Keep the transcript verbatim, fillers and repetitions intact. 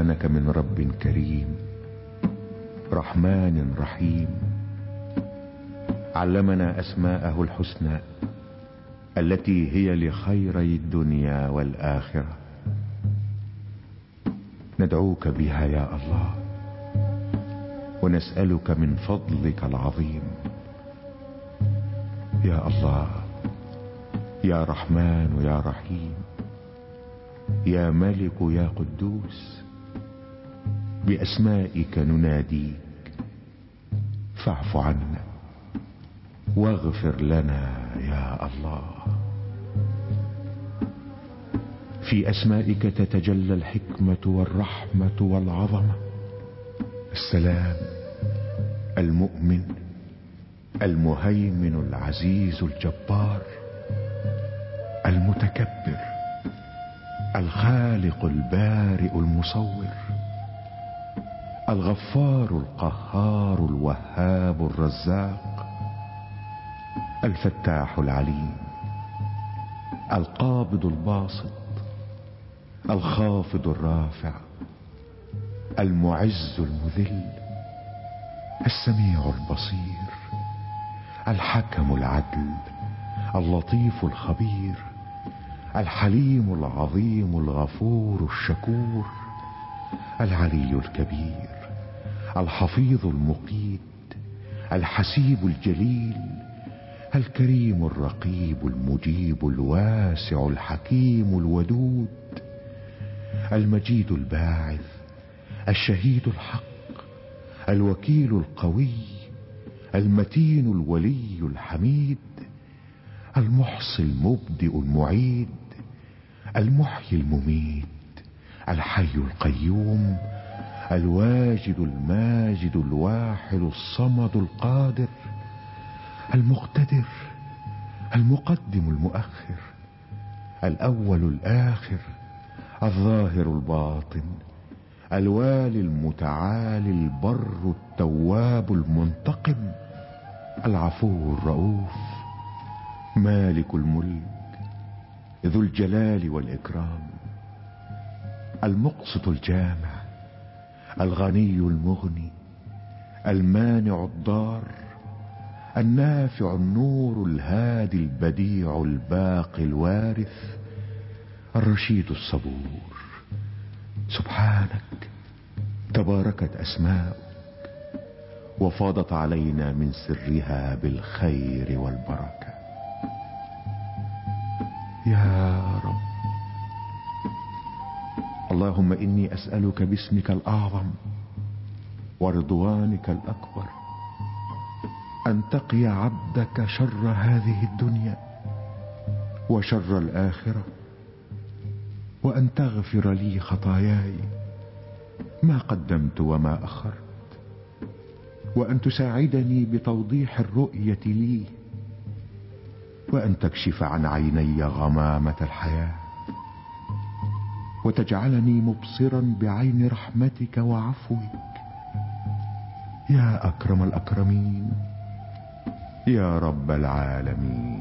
سبحانك من رب كريم رحمن رحيم علمنا أسماءه الحسنى التي هي لخيري الدنيا والآخرة. ندعوك بها يا الله ونسألك من فضلك العظيم. يا الله، يا رحمن يا رحيم، يا ملك يا قدوس، بأسمائك نناديك، فاعف عنا واغفر لنا يا الله. في أسمائك تتجلى الحكمة والرحمة والعظمة. السلام، المؤمن، المهيمن العزيز الجبار، المتكبر، الخالق البارئ المصور، الغفار القهار الوهاب الرزاق، الفتاح العليم، القابض الباسط، الخافض الرافع، المعز المذل، السميع البصير، الحكم العدل، اللطيف الخبير، الحليم العظيم الغفور الشكور، العلي الكبير، الحفيظ المقيت، الحسيب الجليل، الكريم الرقيب المجيب الواسع الحكيم الودود، المجيد الباعث، الشهيد الحق، الوكيل القوي، المتين الولي الحميد، المحصي المبدئ المعيد، المحيي المميت، الحي القيوم، الواجد الماجد الواحد الصمد القادر، المقتدر، المقدم المؤخر، الأول الآخر، الظاهر الباطن، الوالي المتعالي البر التواب المنتقم، العفو الرؤوف، مالك الملك، ذو الجلال والإكرام، المقسط الجامع، الغني المغني، المانع الضار، النافع النور الهادي البديع الباقي الوارث، الرشيد الصبور. سبحانك، تباركت أسماؤك وفاضت علينا من سرها بالخير والبركة. يا رب، اللهم إني أسألك باسمك الأعظم ورضوانك الأكبر أن تقي عبدك شر هذه الدنيا وشر الآخرة، وأن تغفر لي خطاياي ما قدمت وما أخرت، وأن تساعدني بتوضيح الرؤية لي، وأن تكشف عن عيني غمامة الحياة، وتجعلني مبصرا بعين رحمتك وعفوك. يا أكرم الأكرمين، يا رب العالمين.